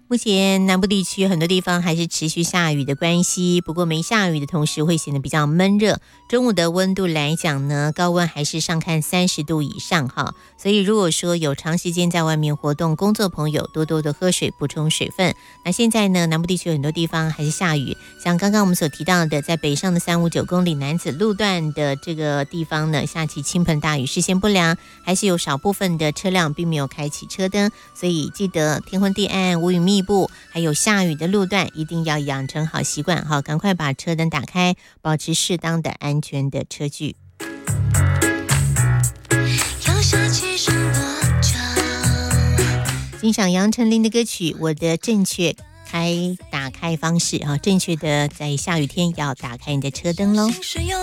目前南部地区很多地方还是持续下雨的关系，不过没下雨的同时会显得比较闷热。中午的温度来讲呢，高温还是上看30度以上哈，所以如果说有长时间在外面活动工作朋友，多多的喝水，补充水分。那现在呢，南部地区很多地方还是下雨，像刚刚我们所提到的，在北上的359公里楠梓路段的这个地方呢，下起倾盆大雨，视线不良，还是有少部分的车辆并没有开启车灯，所以记得天昏地暗、乌云密布，还有下雨的路段，一定要养成好习惯哈，赶快把车灯打开，保持适当的安全的车距。欣赏杨丞琳的歌曲《我的正确打开方式》啊，正确的在下雨天要打开你的车灯喽。